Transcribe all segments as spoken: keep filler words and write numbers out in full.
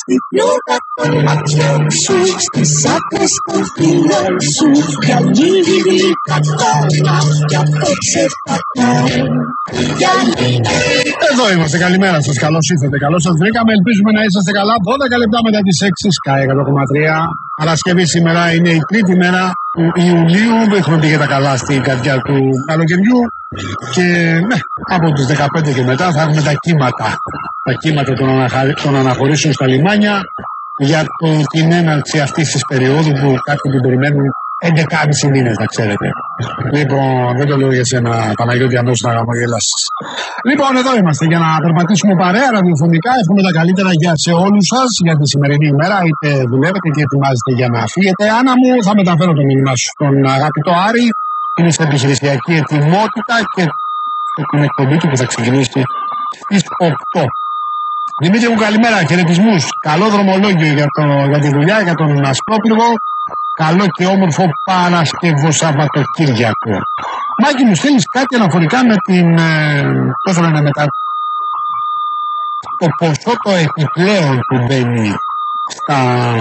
Στην πλούτα των ματιών σου, στις άκρες των φιλών σου, για λίγη γλυκά τόμα, κι απόψε πατάω. Εδώ είμαστε, καλημέρα σας, καλώς ήρθατε, καλώς σας βρήκαμε, ελπίζουμε να είσαστε καλά. δώδεκα λεπτά μετά τις έξι, Sky εκατό κόμμα τρία. Παρασκευή σήμερα είναι η τρίτη μέρα του Ιουλίου, έχουμε πήγε τα καλά στην καρδιά του καλοκαιριού και ναι, από τις δεκαπέντε και μετά θα έχουμε τα κύματα, τα κύματα των, αναχα... των αναχωρήσεων στα λιμάνια για το, την έναρξη αυτής της περίοδου που κάποιοι την περιμένουν έντεκα και μισό μήνες, να ξέρετε. Λοιπόν, δεν το λέω για σένα, Παναγιώτη, αν δώσει να γαμογελάσεις. Λοιπόν, εδώ είμαστε για να περπατήσουμε παρέα ραδιοφωνικά. Εύχομαι τα καλύτερα για σε όλους σας για τη σημερινή ημέρα. Είτε δουλεύετε και ετοιμάζετε για να φύγετε. Άννα μου, θα μεταφέρω το μήνυμα σου στον αγαπητό Άρη. Είναι σε επιχειρησιακή ετοιμότητα και την εκπομπή του που θα ξεκινήσει στις οκτώ. Δημήτρη μου, καλημέρα, χαιρετισμούς. Καλό δρομολόγιο για, το, για τη δουλειά, για τον Ασκόπυργο. Καλό και όμορφο Παρασκευό Σαββατοκύριακο. Μάκη, μου στέλνεις κάτι αναφορικά με την. Ε, πώς θα λένε μετά. Το ποσό το επιπλέον που μπαίνει στα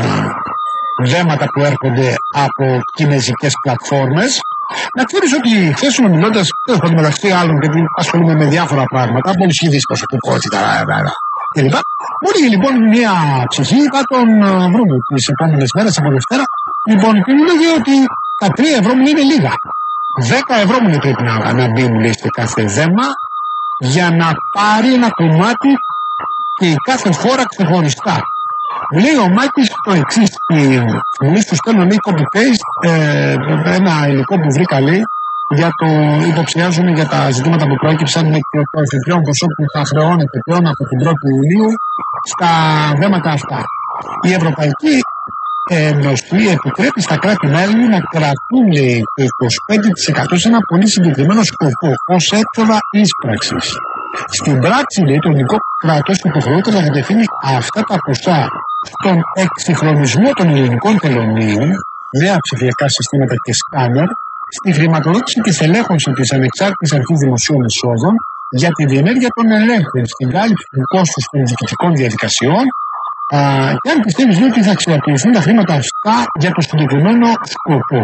δέματα που έρχονται από κινέζικες πλατφόρμες. Να ξέρεις ότι χθες συνομιλώντας, τέλος πάντων μεταξύ άλλων, γιατί ασχολούμαι με διάφορα πράγματα, πολυσχηδής προσωπικότητα κλπ. Μου έλεγε λοιπόν μια ψυχή, θα τον βρούμε τις επόμενες μέρες από Δευτέρα. Λοιπόν, και μου λέγε ότι τα τρία ευρώ μου είναι λίγα. δέκα ευρώ μου πρέπει να, να μπει, μου λέει, σε κάθε δέμα για να πάρει ένα κομμάτι και η κάθε χώρα ξεχωριστά. Μου λέει ο Μάκης το εξής, μου λέει, σου στέλνω, λέει, copy-paste, ε, ένα υλικό που βρήκα, λέει, για το υποψιάζουν για τα ζητήματα που πρόκειψαν με το επιπλέον ποσό που θα χρεώνεται πλέον από την πρώτη Ιουλίου στα δέματα αυτά. Η Ευρωπαϊκή Ένωση επιτρέπει στα κράτη-μέλη να κρατούν, λέει, το είκοσι πέντε τοις εκατό σε ένα πολύ συγκεκριμένο σκοπό, ως έξοδα ίσπραξης. Στην πράξη, λέει, το ελληνικό κράτος υποχρεούται να κατευθύνει αυτά τα ποσά στον εξυγχρονισμό των ελληνικών τελωνίων, νέα ψηφιακά συστήματα και σκάνερ, στη χρηματοδότηση και ελέγχωση της ανεξάρτητης αρχής δημοσίων εισόδων για τη διενέργεια των ελέγχων, στην κάλυψη του κόστους των διοικητικών διαδικασιών. Α, και αν πιστεύεις, λέει, ότι θα αξιοποιηθούν τα χρήματα αυτά για το συγκεκριμένο σκοπό.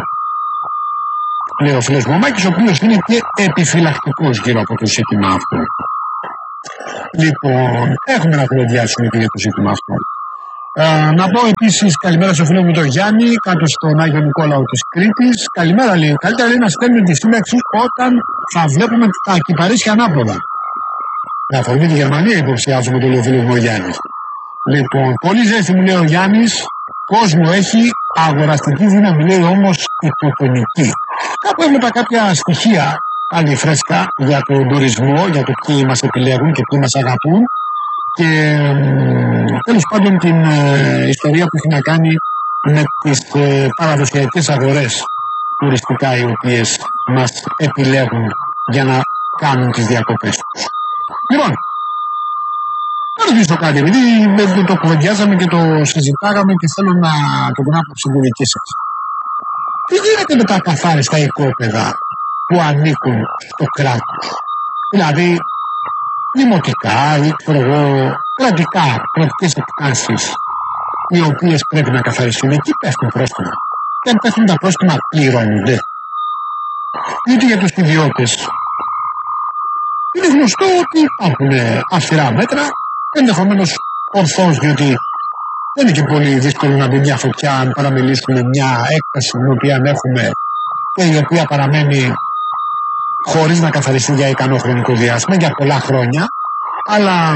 Λέει ο φίλος Μωμάκης, ο οποίος είναι και επιφυλακτικός γύρω από το ζήτημα αυτό. Λοιπόν, έχουμε να κουβεντιάσουμε και για το ζήτημα αυτό. Uh, να πω επίσης καλημέρα στο φίλο μου τον Γιάννη, κάτω στον Άγιο Νικόλαο της Κρήτης. Καλημέρα, λέει. Καλύτερα, λέει, να στέλνουμε τη σύνταξη όταν θα βλέπουμε τα κυπαρίσια ανάποδα. Με αφορμή τη Γερμανία υποψιάζουμε, το λέει ο φίλος μου ο Γιάννης. Λοιπόν, πολύ ζέστη, μου λέει ο Γιάννης. Κόσμο έχει, αγοραστική δύναμη, λέει, όμως υποτονική. Κάπου έβλεπα κάποια στοιχεία πάλι φρέσκα για τον τουρισμό, για το ποιοι μας επιλέγουν και ποιοι μας αγαπούν. Και τέλος πάντων την ε, ιστορία που έχει να κάνει με τις ε, παραδοσιακές αγορές τουριστικά, οι οποίες μας επιλέγουν για να κάνουν τις διακοπές τους. Λοιπόν, να ρωτήσω κάτι, επειδή το, το κουβεντιάζαμε και το συζητάγαμε και θέλω να το την άποψη τη δική σας. Τι γίνεται με τα ακαθάριστα οικόπεδα που ανήκουν στο κράτος? Δηλαδή, δημοτικά ή, ξέρω εγώ, κρατικά, κρατικές εκτάσεις, οι οποίες πρέπει να καθαριστούν. Εκεί πέφτουν πρόστιμα. Και αν πέφτουν τα πρόστιμα, πληρώνονται. Είτε για τους ιδιώτες. Είναι γνωστό ότι υπάρχουν αυστηρά μέτρα, ενδεχομένως ορθώς, διότι δεν είναι και πολύ δύσκολο να μπει μια φωτιά αν παραμελήσουμε μια έκταση την οποία έχουμε και η οποία παραμένει χωρίς να καθαριστεί για ικανό χρονικό διάστημα, για πολλά χρόνια, αλλά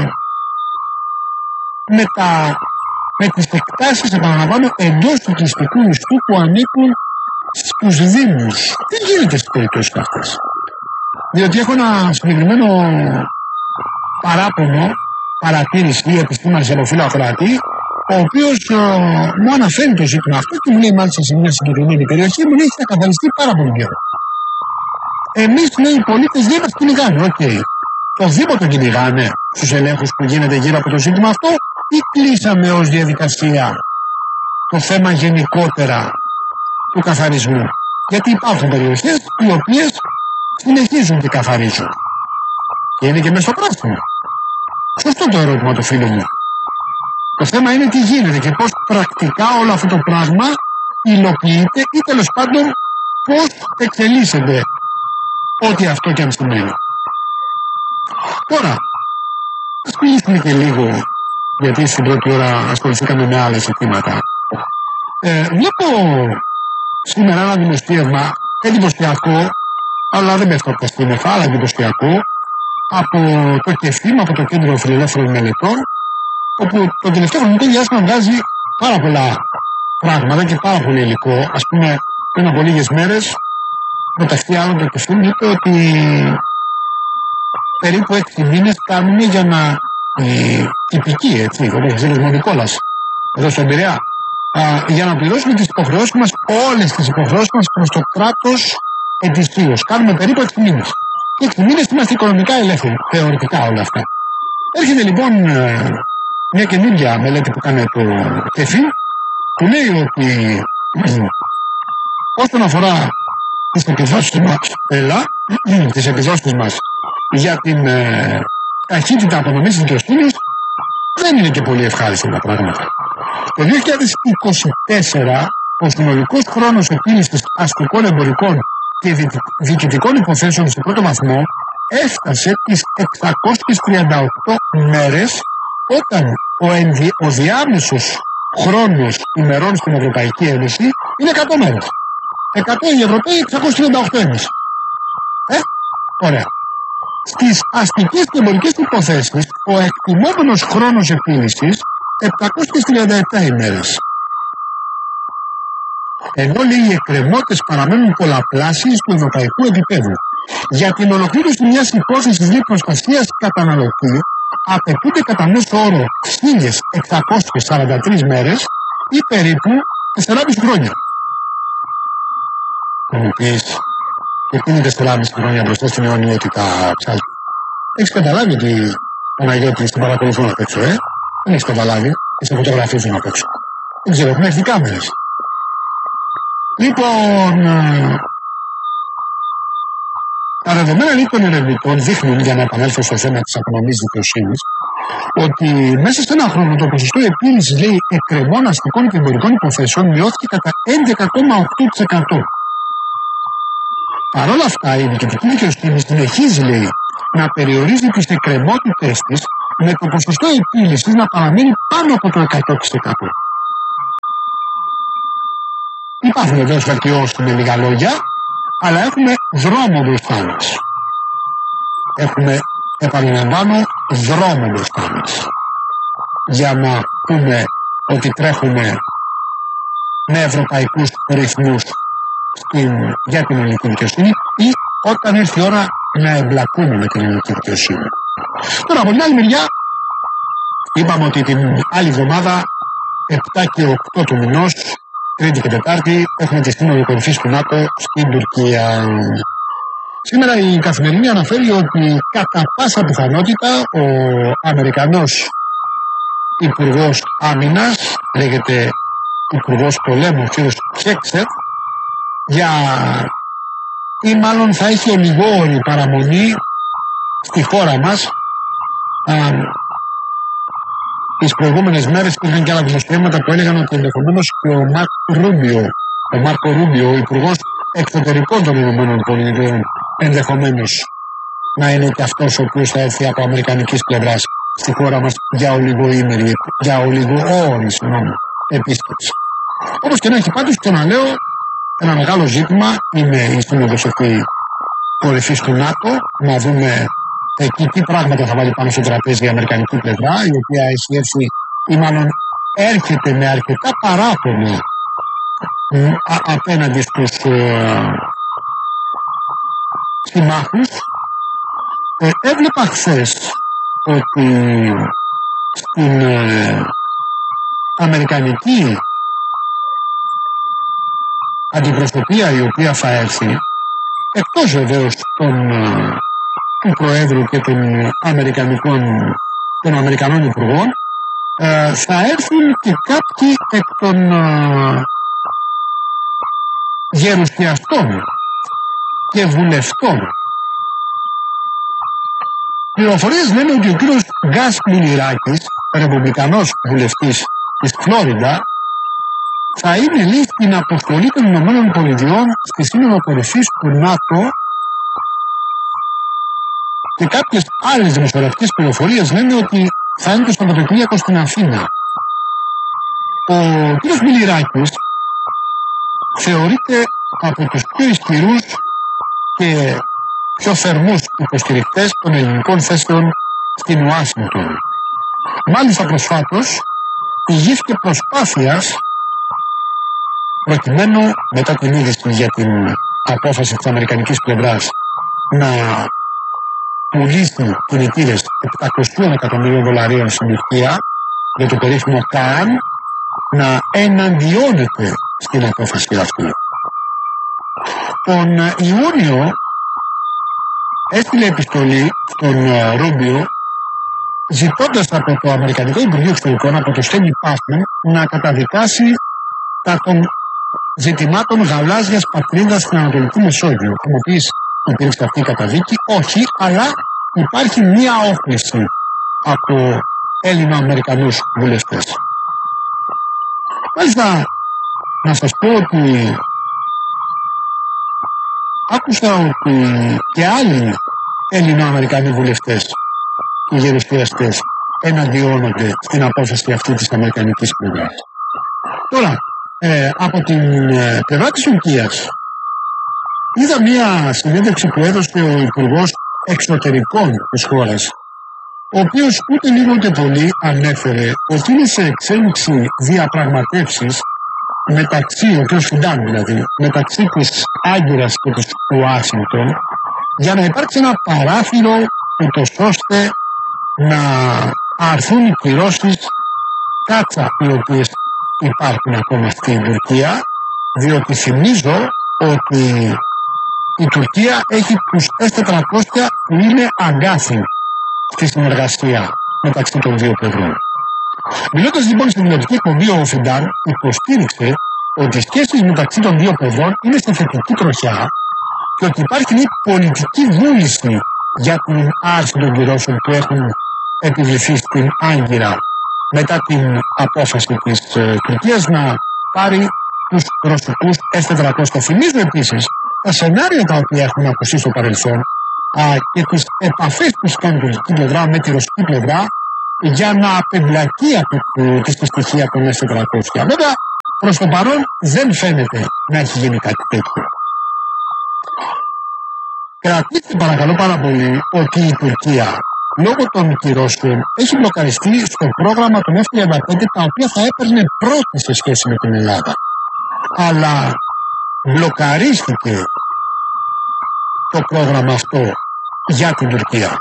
με, τα, με τις εκτάσεις, επαναλαμβάνω, εντός του κλειστικού ιστού που ανήκουν στους Δήμους. Τι γίνεται στις περιπτώσεις αυτές? Διότι έχω ένα συγκεκριμένο παράπονο, παρατήρηση ή επιστήμανση από φίλο ακροατή, ο οποίος ε, μου αναφέρει το ζήτημα αυτό και μου λέει, μάλιστα σε μια συγκεκριμένη περιοχή, μου λέει, θα καθαριστεί πάρα πολύ καιρό. Εμείς, λέει, οι πολίτες δεν μας κυνηγάνε, οκ. Okay. Το Δήμο το κυνηγάνε στους ελέγχους που γίνεται γύρω από το ζήτημα αυτό, ή κλείσαμε ως διαδικασία το θέμα γενικότερα του καθαρισμού? Γιατί υπάρχουν περιοχές οι οποίες συνεχίζουν και καθαρίζουν. Και είναι και μέσα στο πράσινο. Σωστό το ερώτημα του φίλου μου. Το θέμα είναι τι γίνεται και πώς πρακτικά όλο αυτό το πράγμα υλοποιείται ή τέλος πάντων πώς εξελίσσεται ό,τι αυτό και αν σημαίνει. Τώρα, ας μιλήσουμε και λίγο, γιατί στην πρώτη ώρα ασχοληθήκαμε με άλλα ζητήματα. Ε, βλέπω σήμερα ένα δημοσίευμα εντυπωσιακό, αλλά δεν πέφτω από τα στήνεφα, αλλά εντυπωσιακό, από το ΚΕΦΙΜ, από το Κέντρο Φιλελεύθερων Μελετών, όπου το τελευταίο χρονικό διάστημα βγάζει πάρα πολλά πράγματα και πάρα πολύ υλικό. Ας πούμε, πριν από λίγες μέρες, μεταξύ άλλων το ΚΕΦΙΜ είπε ότι περίπου έξι μήνες κάνουμε για να οι τυπικοί, έτσι, όπως ξέρει ο Νικόλας, εδώ στον Πειραιά, α, για να πληρώσουμε τις υποχρεώσεις μας, όλες τις υποχρεώσεις μας προς το κράτος ετησίως. Κάνουμε περίπου έξι μήνες. Και έξι μήνες είμαστε οικονομικά ελεύθεροι, θεωρητικά όλα αυτά. Έρχεται λοιπόν μια καινούργια μελέτη που κάνει το ΚΕΦΙΜ, που λέει ότι όσον αφορά τις επιδόσεις μας, έλα, τις επιδόσεις μας για την ε, ταχύτητα απονομής της δικαιοσύνης, δεν είναι και πολύ ευχάριστα τα πράγματα. Το δύο χιλιάδες είκοσι τέσσερα ο συνολικός χρόνος επίλυσης αστικών, εμπορικών και διοικητικών υποθέσεων σε πρώτο βαθμό έφτασε τις εξακόσιες τριάντα οκτώ μέρες, όταν ο, ενδι... ο διάμεσος χρόνος ημερών στην Ευρωπαϊκή Ένωση είναι εκατό μέρες. εκατό οι Ευρωπαίοι, εξακόσιες τριάντα οκτώ εμείς. Ε, ωραία. Στις αστικές και εμπορικές υποθέσεις, ο εκτιμόμενος χρόνος επίλυσης επτακόσιες τριάντα επτά ημέρες. Ενώ λέει οι εκκρεμότητες παραμένουν πολλαπλάσεις του ευρωπαϊκού επίπεδου. Για την ολοκλήρωση μιας υπόθεσης για προστασίας καταναλωτή απαιτούνται κατά μέσο όρο χίλιες εξακόσιες σαράντα τρεις μέρες ή περίπου τεσσεράμισι χρόνια. Θα μου πεις, και τι είναι τεσσεράμισι χρόνια μπροστά στην αιωνιότητα, ψάλτη. Έχεις καταλάβει ότι Παναγιώτη στην παρακολουθούν απ' έξω, ε? Δεν έχεις καταλάβει, σε φωτογραφίζουν απ' έξω. Δεν ξέρω, έχουν έρθει κάμερες. Λοιπόν, τα δεδομένα λοιπόν των ερευνητών δείχνουν, για να επανέλθω στο θέμα της απονομής δικαιοσύνης, ότι μέσα σε ένα χρόνο το ποσοστό επίλυσης, λέει, εκκρεμών αστικών και εμπορικών υποθέσεων μειώθηκε κατά έντεκα κόμμα οκτώ τοις εκατό. Παρ' όλα αυτά, η διοικητική δικαιοσύνη συνεχίζει, λέει, να περιορίζει τις εκκρεμότητες της, με το ποσοστό επίλυσης να παραμένει πάνω από το εκατό τοις εκατό. Υπάρχουν βεβαίως βελτιώσεις με λίγα λόγια, αλλά έχουμε δρόμο μπροστά μας. Έχουμε, επαναλαμβάνω, δρόμο μπροστά μας. Για να πούμε ότι τρέχουμε με ευρωπαϊκούς ρυθμούς στην, για την ελληνική δικαιοσύνη, ή όταν έρθει η ώρα να εμπλακούμε με την ελληνική δικαιοσύνη. Τώρα, από την άλλη μεριά, είπαμε ότι την άλλη εβδομάδα, επτά και οκτώ του μηνός, Τρίτη και Τετάρτη, έχουμε τη σύνοδο κορυφής του ΝΑΤΟ στην Τουρκία. Σήμερα η Καθημερινή αναφέρει ότι κατά πάσα πιθανότητα ο Αμερικανός Υπουργός Άμυνας, λέγεται Υπουργός Πολέμου, κ. Χέξερ, για ή μάλλον θα έχει ολιγόρη παραμονή στη χώρα μας. Α, τις προηγούμενες μέρες υπήρχαν και άλλα δημοσιεύματα που έλεγαν ότι ενδεχομένως και ο Μάρκο Ρούμπιο, ο Μάρκο Ρούμπιο, ο Υπουργός Εξωτερικών των ΗΠΑ, ενδεχομένως να είναι και αυτός ο οποίος θα έρθει από αμερικανικής πλευράς στη χώρα μας για ολιγοήμερη, για ολιγοόρη, συγγνώμη, επίσκεψη. Όπως και να έχει, πάντως, ξαναλέω, ένα μεγάλο ζήτημα είναι η σύνοδος αυτή κορυφής του ΝΑΤΟ, να δούμε εκεί τι πράγματα θα βάλει πάνω στο τραπέζι η αμερικανική πλευρά, η οποία έχει έρθει ή μάλλον έρχεται με αρκετά παράπονα απέναντι στους ε, συμμάχους. Ε, έβλεπα χθες ότι στην ε, αμερικανική αντιπροσωπεία η οποία θα έρθει, εκτός βεβαίως των, του Προέδρου και των Αμερικανικών, των Αμερικανών Υπουργών, ε, θα έρθουν και κάποιοι εκ των ε, γερουσιαστών και βουλευτών. Πληροφορίες λένε ότι ο κύριος Γκάς Πλημμυράκης ρεπουμπλικανός βουλευτής της Φλόριντα, θα είναι λέει στην αποστολή των Ηνωμένων Πολιτειών στη Σύνοδο Κορυφής του ΝΑΤΟ, και κάποιες άλλες δημοσιογραφικές πληροφορίες λένε ότι θα είναι το Σαββατοκύριακο στην Αθήνα. Ο κ. Μιληράκης θεωρείται από τους πιο ισχυρούς και πιο θερμούς υποστηρικτές των ελληνικών θέσεων στην Ουάσιγκτον. Μάλιστα προσφάτως ηγήθηκε προσπάθειας προκειμένου, μετά την είδηση για την απόφαση της αμερικανικής πλευράς να πουλήσει κινητήρες επτακόσια εκατομμυρίων δολαρίων στην Τουρκία για το περίφημο ΚΑΑΝ, να εναντιώνεται στην απόφαση αυτή. Τον Ιούνιο έστειλε επιστολή στον Ρούμπιο ζητώντας από το Αμερικανικό Υπουργείο Εξωτερικών, από το Στένι Πάσμεν, να καταδικάσει τα των ζητημάτων γαλάζιας πατρίδας στην Ανατολική Μεσόγειο, των οποίων υπήρξε αυτή η καταδίκη. Όχι, αλλά υπάρχει μία όχληση από Έλληνο-Αμερικανούς βουλευτές. Μάλιστα, να σας πω ότι άκουσα ότι και άλλοι Έλληνο-Αμερικανοί βουλευτές και γερουσιαστές εναντιώνονται στην απόφαση αυτή της αμερικανικής πλευράς. Τώρα, ε, από την ε, πλευρά της Τουρκίας, είδα μία συνέντευξη που έδωσε ο Υπουργός Εξωτερικών της χώρας, ο οποίος ούτε λίγο ούτε πολύ ανέφερε ότι είναι σε εξέλιξη διαπραγματεύσεις μεταξύ, ο κ. Φιντάν δηλαδή, μεταξύ της Άγκυρας και της Ουάσιγκτον, για να υπάρξει ένα παράθυρο ούτως ώστε να αρθούν οι κυρώσεις κάτσα οι οποίες υπάρχουν ακόμα στην Τουρκία, διότι θυμίζω ότι η Τουρκία έχει τους ες τετρακόσια που είναι αγκάθι στη συνεργασία μεταξύ των δύο πλευρών. Μιλώντας λοιπόν στην τηλεοπτική εκπομπή, ο Φιντάν υποστήριξε ότι οι σχέσεις μεταξύ των δύο πλευρών είναι σε θετική τροχιά και ότι υπάρχει μια πολιτική βούληση για την άρση των κυρώσεων που έχουν επιβληθεί στην Άγκυρα μετά την απόφαση της ε, Τουρκίας να πάρει τους ρωσικούς ες τετρακόσια. Θυμίζω επίσης τα σενάρια τα οποία έχουν ακουστεί στο παρελθόν α, και τις επαφές που έχει κάνει η τουρκική πλευρά με τη ρωσική πλευρά για να απεμπλακεί από τη στοιχεία των ες τετρακόσια. Βέβαια, προς το παρόν δεν φαίνεται να έχει γίνει κάτι τέτοιο. Κρατήστε παρακαλώ πάρα πολύ ότι η Τουρκία λόγω των κυρώσεων έχει μπλοκαριστεί στο πρόγραμμα των εφ τριάντα πέντε, τα οποία θα έπαιρνε πρώτη σε σχέση με την Ελλάδα. Αλλά μπλοκαρίστηκε το πρόγραμμα αυτό για την Τουρκία.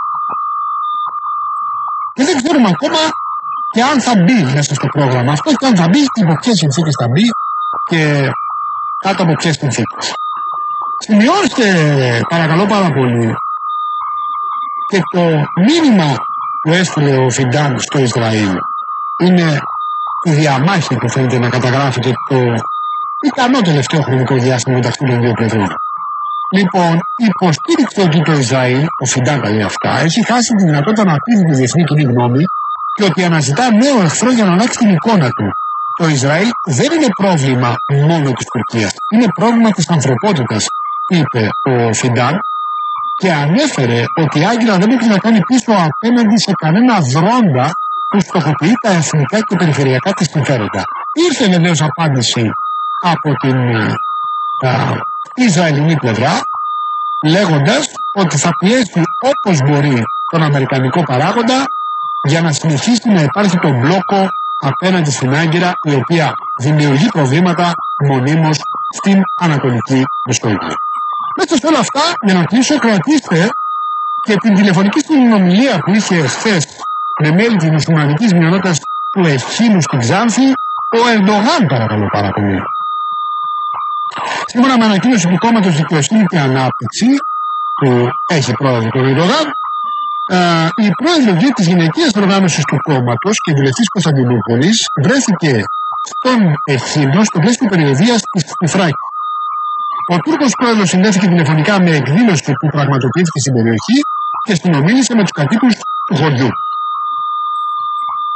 Και δεν ξέρουμε ακόμα και αν θα μπει μέσα στο πρόγραμμα αυτό και αν θα μπει, υπό ποιες συνθήκες θα μπει και κάτω από ποιες συνθήκες. Σημειώστε παρακαλώ πάρα πολύ και το μήνυμα που έστειλε ο Φιντάν στο Ισραήλ. Είναι η διαμάχη που φαίνεται να καταγράφεται το ικανό τελευταίο χρονικό διάστημα μεταξύ των δύο πλευρών. Λοιπόν, υποστήριξε ότι το Ισραήλ, ο Φιντάν τα λέει αυτά, έχει χάσει τη δυνατότητα να πείσει τη διεθνή κοινή γνώμη και ότι αναζητά νέο εχθρό για να αλλάξει την εικόνα του. Το Ισραήλ δεν είναι πρόβλημα μόνο της Τουρκίας, είναι πρόβλημα της ανθρωπότητας, είπε ο Φιντάν, και ανέφερε ότι η Άγκυρα δεν μπορεί να κάνει πίσω απέναντι σε κανένα δρόντα που στοχοποιεί τα εθνικά και περιφερειακά της συμφέροντα. Ήρθε βεβαίως απάντηση από την α, Ισραηλινή πλευρά, λέγοντας ότι θα πιέσει όπως μπορεί τον αμερικανικό παράγοντα για να συνεχίσει να υπάρχει το μπλόκο απέναντι στην Άγκυρα, η οποία δημιουργεί προβλήματα μονίμως στην Ανατολική Μεσόγειο. Μέσα σε όλα αυτά, για να κλείσω, κρατήστε και την τηλεφωνική συνομιλία που είχε χθες με μέλη της μουσουλμανικής μειονότητας του Αιγίνου στην Ξάνθη, ο Ερντογάν, παρακαλώ πάρα πολύ. Σύμφωνα με ανακοίνωση του κόμματος Δικαιοσύνη και Ανάπτυξη, που έχει πρόεδρο τον Ερντογάν, η πρόεδρο της γυναικείας οργάνωσης του κόμματος και βουλευτής Κωνσταντινούπολης βρέθηκε στον Αιγίνο στο πλαίσιο περιοδίας της Θράκη. Ο Τούρκος πρόεδρος συνδέθηκε τηλεφωνικά με εκδήλωση που πραγματοποιήθηκε στην περιοχή και συνομίλησε με τους κατοίκους του χωριού.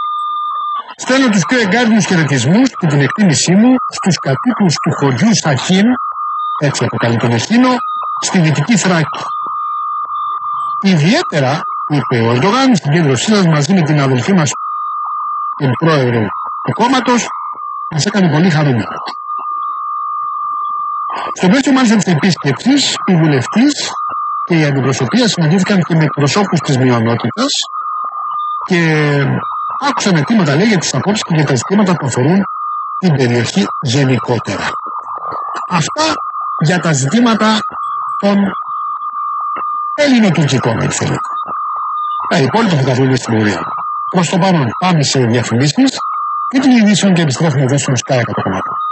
Στέλνω τους πιο εγκάρδιους χαιρετισμούς και την εκτίμησή μου στους κατοίκους του χωριού Σαχίν, έτσι αποκαλείται τον Εσχήνο, στη Δυτική Θράκη. Ιδιαίτερα, είπε ο Ερντογάν στην κέντρωσή σας μαζί με την αδελφή μας, την πρόεδρο του κόμματος, μας έκανε πολύ χαρούμενο. Στο πλαίσιο μάλιστα της επίσκεψης, οι βουλευτές και η αντιπροσωπεία συναντήθηκαν και με προσώπους της μειονότητας και άκουσαν αιτήματα, λέει, για τις απόψεις και για τα ζητήματα που αφορούν την περιοχή γενικότερα. Αυτά για τα ζητήματα των ελληνοτουρκικών, αν θέλετε. Τα υπόλοιπα θα τα βρούμε στην πορεία. Προς το παρόν πάμε σε διαφημίσεις και την ειδήσεων και επιστρέφουμε εδώ στον Sky εκατό κόμμα οκτώ.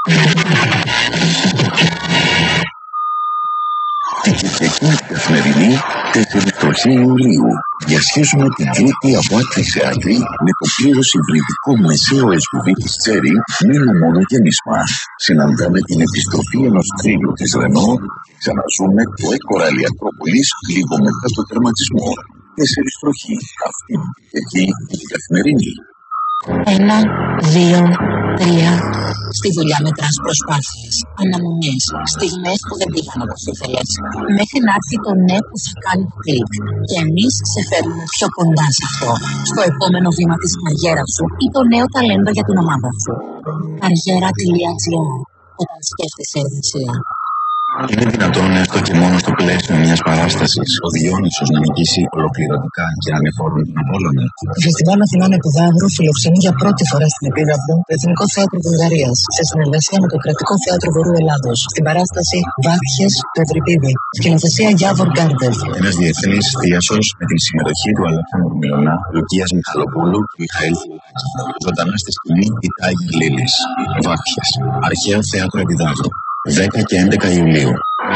Την Κυριακή καθημερινή τέσσερις το Ιουλίου διασχίζουμε την Κρήτη από άκρη σε άκρη με το πλήρως υβριδικό μεσαίο ες γιου βι της Chery με μόνο γέμισμα. Συναντάμε την επιστροφή ενός τρίλου της Renault. Ξαναζούμε το Εκοράλι Ακρόπολης λίγο μετά το τερματισμό. Τέσσερις τροχοί, αυτή και εκεί η καθημερινή. Ένα, δύο, τρία. Στη δουλειά μετράς προσπάθειες, αναμονές, στιγμές που δεν πήγαν όπως ήθελες. Μέχρι να έρθει το ναι που θα κάνει το κλικ. Και εμείς σε φέρνουμε πιο κοντά σε αυτό. Στο επόμενο βήμα της καριέρας σου ή το νέο ταλέντο για την ομάδα σου. Καριέρα τελεία τζι άρ. Όταν σκέφτεσαι εργασία. Είναι δυνατόν έστω και μόνο στο πλαίσιο μιας παράστασης ο Διόνυσος να νικήσει ολοκληρωτικά και ανεφόρον τον Απόλλωνα? Το Φεστιβάλ Αθηνών Επιδαύρου φιλοξενεί για πρώτη φορά στην Επίδαυρο το Εθνικό Θέατρο Βουλγαρίας σε συνεργασία με το Κρατικό Θέατρο Βορρού Ελλάδος στην παράσταση Βάθιες του Ευρυπίδη. Σκηνοθεσία Γιάβορ Γκάρντελ. Ένας διεθνής θίασος με τη συμμετοχή του Αλέξανδρου Μιλωνά, Λουκίας Μιχαλοπούλου και Μιχαήλ Φιλιππάκη. Ζωντανά στη σκηνή η Τάγη Λίλης. Βάθιες. Αρχαίο Θέατρο Επιδαύρου. δέκα και έντεκα Ιουλίου.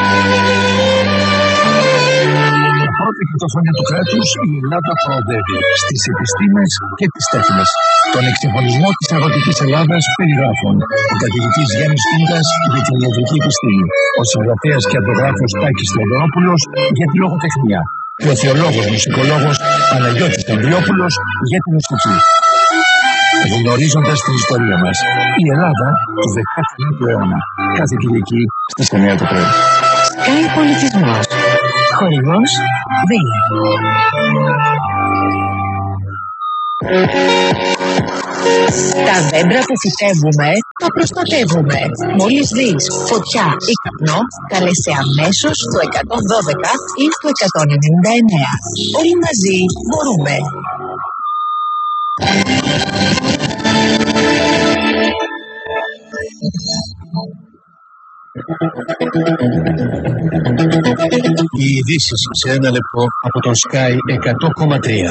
Τα πρώτα είκοσι χρόνια του κράτους η Ελλάδα προοδεύει στις επιστήμες και τις τέχνες. Τον εξυγχρονισμό της αγροτικής Ελλάδας περιγράφουν ο καθηγητής Γιάννης Κούγκας για την ιατρική επιστήμη, ο συγγραφέας και αντογράφος Τάκης Θεοδωρόπουλος για τη λογοτεχνία, και ο θεολόγος μουσικολόγος Παναγιώτης Ανδριόπουλος για τη μουσική. Γνωρίζοντας την ιστορία μας, η Ελλάδα του δεκάτου αιώνα. Κάθε Κυριακή στις εννιά το πρωί. Sky Πολιτισμός. Χορηγός Δία. Τα δέντρα που φυτεύουμε, τα προστατεύουμε. Μόλις δεις φωτιά ή καπνό, καλέσε αμέσως το εκατόν δώδεκα ή το εκατόν ενενήντα εννέα. Όλοι μαζί μπορούμε. Οι ειδήσεις σε ένα λεπτό από τον Sky εκατό κόμμα τρία.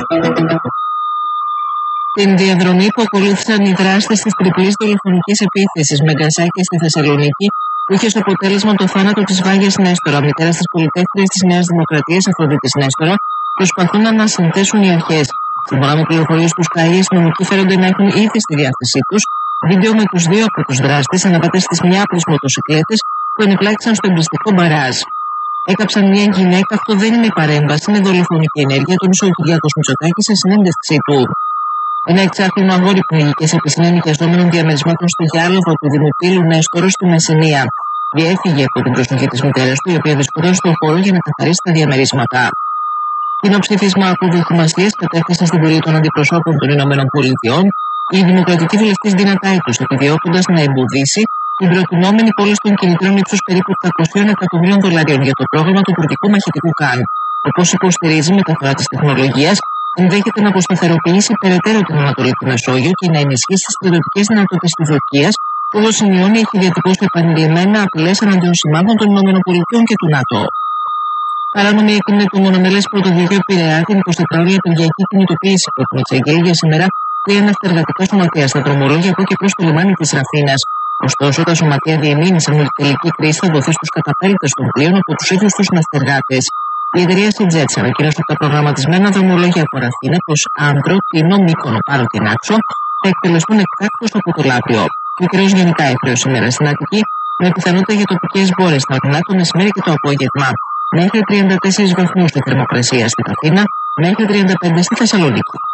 Την διαδρομή που ακολούθησαν οι δράστες της τριπλής δολοφονικής επίθεσης με γκαζάκια στη Θεσσαλονίκη, που είχε ως αποτέλεσμα το θάνατο της Βάγιας Νέστορα, μητέρας της πολυτεύχτριας της Νέας Δημοκρατίας Αφροδίτης Νέστορα, προσπαθούν να ανασυνθέσουν οι αρχές. Σύμφωνα με πληροφορίες του Sky, οι αστυνομικοί φέρονται να έχουν ήδη στη διάθεσή τους βίντεο με τους δύο από τους δράστες αναβατές στις μοιάπλες μοτοσυκλέτες που ενεπλάκησαν στο εμπριστικό μπαράζ. Έκαψαν μια γυναίκα, αυτό δεν είναι παρέμβαση, είναι δολοφονική ενέργεια, τόνισε ο Κυριάκος Μητσοτάκης σε συνέντευξή του. Ένα εξάχρονο αγόρι πνιγικές επισυνέ νοικιαζόμενων διαμερισμάτων στο Γιάλοβο του Δημοπύλου Νέστορο στη Μεσσηνία διέφυγε από την προσοχή της μητέρας του, η οποία βρισκόταν στον χώρο για να καθαρίσει τα διαμερίσματα. Κοινοψήφισμα από δοκιμασίες κατέθεσε στην Βουλή των Αντιπροσώπων των Ηνωμένων Πολιτειών η δημοκρατική βουλευτής Ντίνα Τάιτους, επιδιώκοντας να εμποδίσει την προτινόμενη πώληση των κινητήρων ύψους περίπου οκτακόσια εκατομμυρίων δολαρίων για το πρόγραμμα του τουρκικού μαχητικού Καν. Όπως υποστηρίζει, η μεταφορά της τεχνολογίας ενδέχεται να αποσταθεροποιήσει περαιτέρω την Ανατολική Μεσόγειο και να ενισχύσει τις στρατιωτικές δυνατότητες της Τουρκίας, που ο Σιμεώνη έχει διατυπώσει επανειλημμένα απειλές εναντίον συμμάχων των ΗΠΑ και του ΝΑΤΟ. Παράνομη έκρινε το μονομελές πρωτοδικείο Πειραιά την εικοσιτετράωρη απεργιακή κινητοποίηση που την εξαγγέλει για σήμερα τρία ναυτεργατικά σωματεία στα δρομολόγια από και προς το λιμάνι της Ραφίνας. Ωστόσο, τα σωματεία διεμήνυσαν ότι η τελική κρίση θα δοθεί στους καταπέλτες των πλοίων από τους ίδιους τους ναυτεργάτες. Η εταιρεία Σιτζέτς ανακοίνωσε ότι τα προγραμματισμένα δρομολόγια από Ραφίνα προς Άντρο, Τίνο, Μύκονο, Πάρο και Νάξο θα εκτελεστούν εκτάκτως από το Λάπριο. Και ο κ. γενικά έφερε σήμερα στην Αττική με πιθανότητα για τοπικές μπόρες στα ορεινά το μεσημέρι και το απόγευμα. Μέχρι τριάντα τέσσερις βαθμούς η θερμοκρασία στην Αθήνα, μέχρι τριάντα πέντε στη Θεσσαλονίκη.